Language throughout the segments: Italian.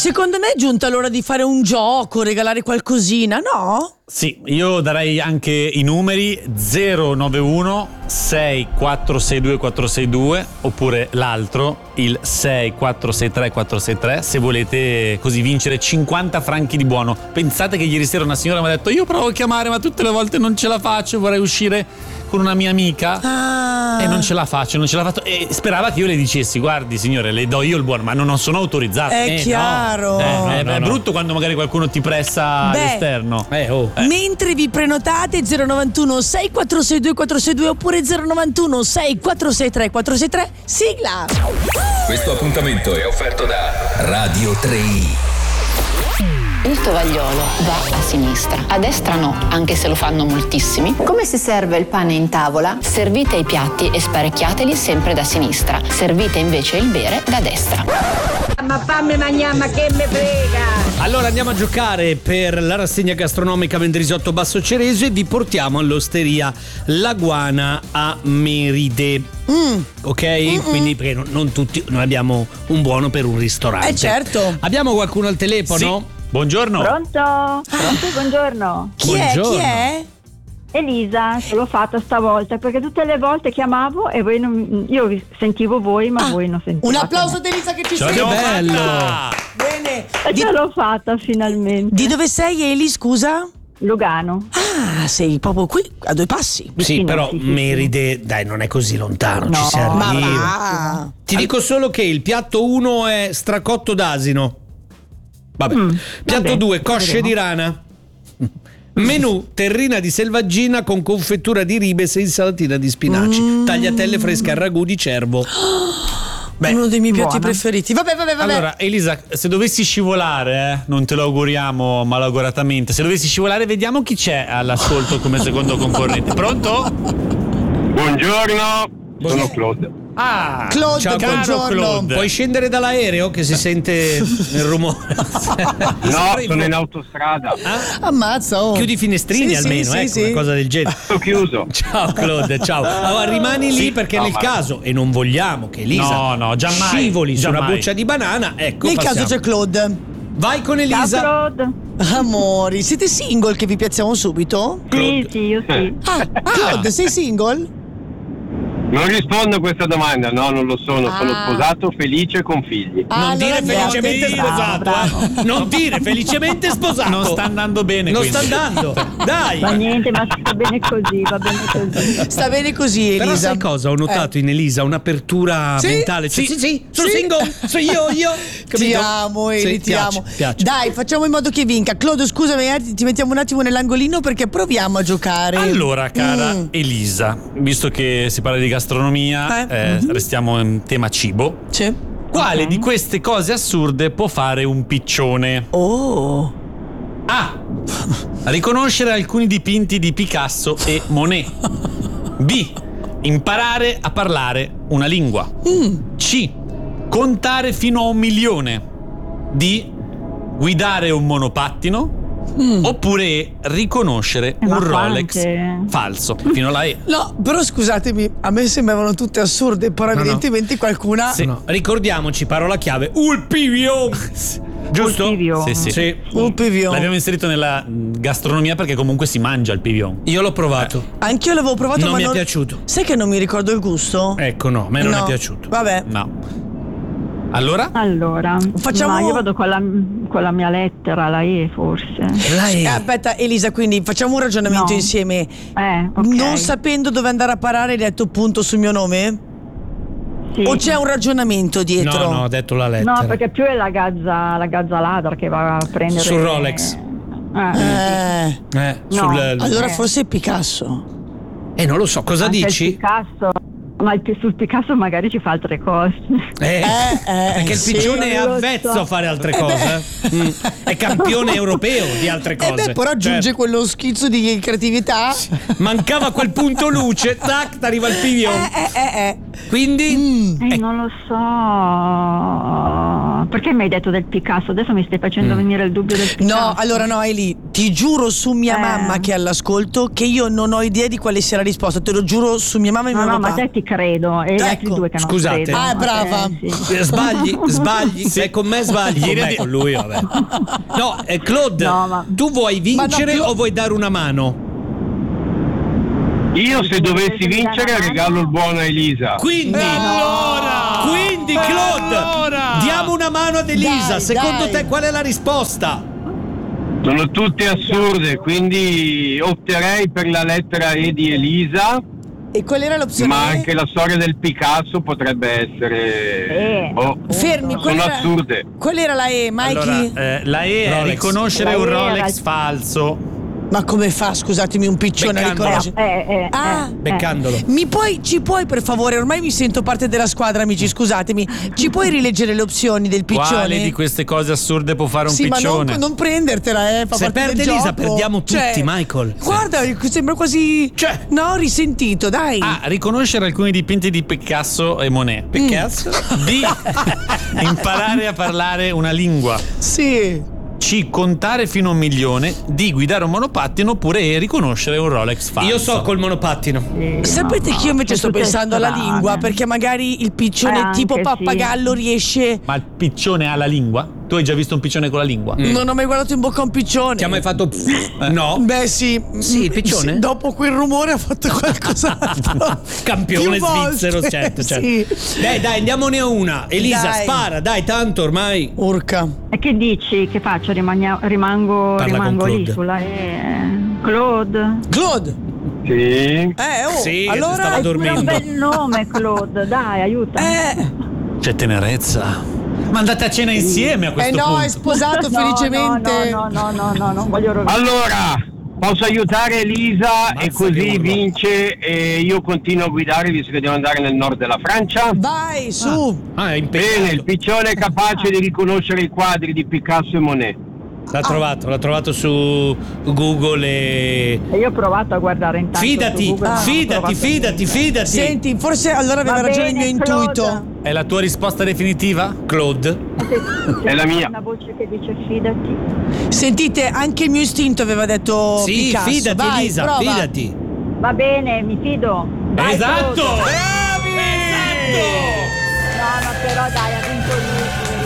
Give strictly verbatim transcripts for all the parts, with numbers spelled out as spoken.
Secondo me è giunta l'ora di fare un gioco, regalare qualcosina, no? Sì, io darei anche i numeri zero nove uno sei quattro sei due quattro sei due oppure l'altro, il sei quattro sei tre quattro sei tre, se volete così vincere cinquanta franchi di buono. Pensate che ieri sera una signora mi ha detto: io provo a chiamare ma tutte le volte non ce la faccio, vorrei uscire con una mia amica ah. e non ce la faccio, non ce la fatto e sperava che io le dicessi: guardi signore, le do io il buono, ma non, non sono autorizzato. È eh, chiaro. No. Eh, no, eh, no, è no. brutto quando magari qualcuno ti pressa Beh, all'esterno. Eh, oh. Eh. Mentre vi prenotate zero novantuno sei quattro sei due quattro sei due oppure zero novantuno sei quattro sei tre quattro sei tre, sigla. Questo appuntamento è offerto da Radio tre i. Il tovagliolo va a sinistra, a destra no, anche se lo fanno moltissimi. Come si serve il pane in tavola? Servite i piatti e sparecchiateli sempre da sinistra, servite invece il bere da destra. Ma fammi mangiare, ma che me frega! Allora andiamo a giocare per la rassegna gastronomica Mendrisotto Basso Ceresio e vi portiamo all'osteria Laguana a Meride. Mm. Ok? Mm-mm. Quindi perché non, non tutti, noi abbiamo un buono per un ristorante. Eh certo. Abbiamo qualcuno al telefono? Sì. Buongiorno. Pronto? Pronto, buongiorno. Chi Buongiorno. è? Chi è? Elisa, ce l'ho fatta stavolta perché tutte le volte chiamavo e voi non, io vi sentivo voi ma Ah, voi non sentivate. un applauso ad Elisa che ci Ce sei. l'abbiamo bello. fatta! Bene. E Di, ce l'ho fatta finalmente. di dove sei, Eli, scusa? Lugano. Ah, sei proprio qui, a due passi. Sì, Vicino, però sì, sì, Meride, dai, non è così lontano, No, ci si Ma arriva. va. Ti dico solo che il piatto uno è stracotto d'asino. Vabbè. Mm, Piatto vabbè, due, cosce vedremo. di rana. Menù, terrina di selvaggina con confettura di ribes e insalatina di spinaci. Mm. Tagliatelle fresche al ragù di cervo. Beh, Uno dei miei piatti buona. preferiti. Vabbè, vabbè, vabbè. Allora, Elisa, se dovessi scivolare, eh, non te lo auguriamo malauguratamente, se dovessi scivolare vediamo chi c'è all'ascolto come secondo concorrente. Pronto? Buongiorno, sono Claude. Ah, Claude, ciao, caro buongiorno. Claude. puoi scendere dall'aereo che si sente il rumore? No, sono in autostrada. Ammazza, oh. Chiudi i finestrini Sì, almeno, sì, ecco, sì, una sì. cosa del genere. Sto chiuso. Ciao Claude, ciao. Allora rimani lì Sì, perché no, nel ma- caso, e non vogliamo che Elisa No, no, giammai, scivoli su una giammai. buccia di banana, ecco. Nel passiamo. caso c'è Claude. Vai con Ciao Elisa. Claude. Amori, siete single che vi piazziamo subito? Sì, sì, io sì. Ah, Claude, sei single? Non rispondo a questa domanda, no, non lo sono. Sono Ah. sposato, felice, con figli. Ah, Non dire allora felicemente niente, sposato, bravo, eh. Non dire felicemente sposato. Non sta andando bene. Non quindi. sta andando. Dai. Ma niente, ma sta bene così, va bene così. Sta bene così, Elisa. Però sai cosa? Ho notato in Elisa un'apertura Sì? mentale. Cioè, Sì. sì, sì, sono Sì. single, sono io, io. Ti Capito? amo, Eli, Sì, ti piace, amo. piace. Dai, facciamo in modo che vinca. Claude, scusami, eh, ti mettiamo un attimo nell'angolino perché proviamo a giocare. Allora, cara Mm. Elisa, visto che si parla di gastronomia, Eh. eh, restiamo in tema cibo. Sì. Quale Ok. di queste cose assurde può fare un piccione? Oh. A. Riconoscere alcuni dipinti di Picasso e Monet. B. Imparare a parlare una lingua. Mm. C. Contare fino a un milione. D. Guidare un monopattino. Mm. Oppure riconoscere Eh, un ma Rolex quante? falso. Fino alla E. No, però scusatemi, a me sembravano tutte assurde, però No, no. evidentemente qualcuna. Sì. No, ricordiamoci, parola chiave. Ulpivio. Giusto? Ulpivio. Sì, sì. Sì. Un pivion. L'abbiamo inserito nella mh, gastronomia perché comunque si mangia il pivion. Io l'ho provato. Anch'io l'avevo provato, Non ma mi è non piaciuto. Sai che non mi ricordo il gusto? Ecco, no, a me non No. è piaciuto. Vabbè. No. Allora? Allora, Facciamo- ma io vado con la, con la mia lettera, la E forse. La Eh, E. aspetta, Elisa, quindi facciamo un ragionamento No. insieme. Eh, ok. Non sapendo dove andare a parare, hai detto punto sul mio nome? Sì. O c'è un ragionamento dietro? No, no, ho detto la lettera. No, perché più è la gazza, la gazza ladra che va a prendere. Sul Rolex. Eh, Eh, Eh, No. sul... allora Eh. forse è Picasso. Eh, non lo so, cosa anche il dici? Picasso. Ma il, sul Picasso magari ci fa altre cose. Eh, Eh, eh, perché il sì. piccione è Non lo avvezzo so. a fare altre Eh cose. Mm. È campione europeo di altre cose. E beh, però aggiunge Certo. quello schizzo di creatività. Mancava quel punto luce, tac, t'arriva il pivion. Eh, eh, eh, eh. Quindi Mm. Eh, non lo so. perché mi hai detto del Picasso? Adesso mi stai facendo Mm. venire il dubbio del Picasso. No, allora no, Eli, ti giuro su mia Eh. mamma che è all'ascolto che io non ho idea di quale sia la risposta, te lo giuro su mia mamma e No, mio no, papà. ma te ti credo, e gli Ecco. altri due che non Scusate. credono. Ah, brava. Eh, sì. Eh, Sbagli, sbagli. Sei con me, sbagli. Con Ieri me, abbi- con lui, vabbè. No, eh, Claude, No, ma- tu vuoi vincere Ma no, Cla- o vuoi dare una mano? Io se dovessi vincere regalo il buono a Elisa. Quindi, Allora! quindi Claude, Allora! diamo una mano ad Elisa. Dai, Secondo dai. te qual è la risposta? Sono tutte assurde, quindi opterei per la lettera E di Elisa, E qual era l'opzione? ma anche la storia del Picasso potrebbe essere... Eh. Oh, Fermi, qual sono era, assurde. qual era la E, Mikey? Allora, eh, la E è Rolex. riconoscere La un E era Rolex il- falso. Ma come fa, scusatemi, un piccione a Beccandolo. riconoscere? Eh, eh, Ah, eh, Beccandolo. Mi puoi, ci puoi per favore, ormai mi sento parte della squadra, amici, scusatemi. Ci puoi rileggere le opzioni del piccione? Quale di queste cose assurde può fare un Sì, ma piccione? non, non prendertela, eh. Fa Se parte perde del Elisa, gioco. perdiamo tutti, Cioè, Michael. Guarda, sembra quasi. Cioè. No, risentito, dai. A. Riconoscere alcuni dipinti di Picasso e Monet. Picasso? B. Imparare a parlare una lingua. Sì. C. Contare fino a un milione. D. Guidare un monopattino. Oppure E. Riconoscere un Rolex falso. Io so col monopattino. eh. Sì, Sapete no, che io invece no, sto tutte pensando alla strane. lingua, perché magari il piccione Eh, tipo anche pappagallo riesce. Ma il piccione ha la lingua? Tu hai già visto un piccione con la lingua? Non ho mai guardato in bocca a un piccione. Ti ha mai fatto... No. Beh, sì. Sì, il piccione? Sì, dopo quel rumore ha fatto qualcos'altro. Campione Più volte, svizzero, certo, certo. Sì. Dai, dai, andiamone a una. Elisa, Dai. spara, dai, tanto ormai. Urca. E che dici? Che faccio? Rimagna- rimango Parla rimango con lì Claude. sulla E. Claude. Claude. Sì. Eh, oh, Sì, allora. stava Hai pure dormendo. un bel nome, Claude. Dai, aiuta. Eh, C'è tenerezza. Ma andate a cena insieme a eh questo no, punto. è sposato No, felicemente. No, no, no, no, no, non voglio rovinare. Allora, posso aiutare Elisa Mazza e che così urlo. vince e io continuo a guidare visto che devo andare nel nord della Francia? Vai, su. Ah, è impegnato. Bene, il piccione è capace di riconoscere i quadri di Picasso e Monet. L'ha trovato, l'ha trovato su Google e... E io ho provato a guardare intanto. Fidati, su Google, ma non ho fidati, trovato fidati, niente. fidati. Senti, forse allora aveva Va ragione il bene, mio Claude. intuito. È la tua risposta definitiva? Claude. C'è È la mia. una voce che dice fidati. Sentite, anche il mio istinto aveva detto Sì, Picasso. fidati Vai, Elisa, prova. fidati. Va bene, mi fido. Vai, Esatto! Claude. Bravi! No, no, però dai, ha vinto lui.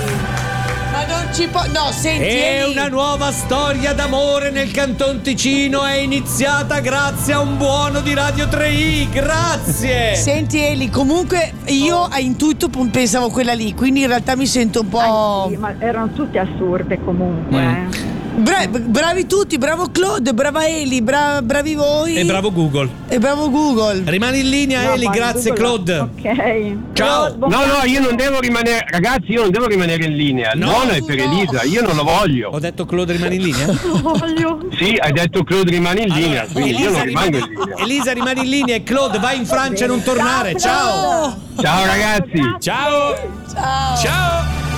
Ma non ci può. No, senti. E Eli. una nuova storia d'amore nel Canton Ticino è iniziata grazie a un buono di Radio tre i. Grazie! Senti Eli, comunque io a intuito pun- pensavo quella lì, quindi in realtà mi sento un po'. Sì, ma erano tutte assurde comunque. Mm. eh. Bra- bravi tutti, bravo Claude, brava Eli, bra- bravi voi. E bravo Google. E bravo Google. Rimani in linea, No, Eli, ma grazie Google- Claude. Ok. Ciao. Buon- No, no, io non devo rimanere, ragazzi, io non devo rimanere in linea. Il No, buono è tu per no. Elisa, io non lo voglio. Ho detto Claude rimani in linea? Voglio. Sì, hai detto Claude rimani in linea, Allora, quindi io Elisa, non rimango rimani, in linea. Elisa rimani in linea e Claude vai in Francia e non tornare. Ciao! Oh, Ciao ragazzi. Ciao! ciao. Ciao!